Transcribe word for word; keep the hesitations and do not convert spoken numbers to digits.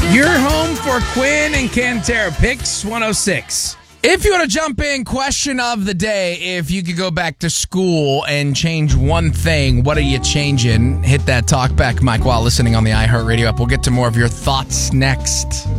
You're home for Quinn and Cantera Picks one oh six. If you want to jump in, question of the day, if you could go back to school and change one thing, what are you changing? Hit that talk back mic while listening on the iHeartRadio app. We'll get to more of your thoughts next.